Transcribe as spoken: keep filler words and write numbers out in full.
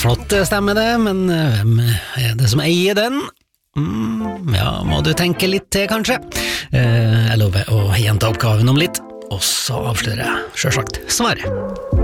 flott stemme det, men hvem er det som eier den? Mm, ja, må du tenke litt til kanskje. Eh, jeg lover å gjenta oppgaven om litt, og så avslører jeg selvsagt svaret.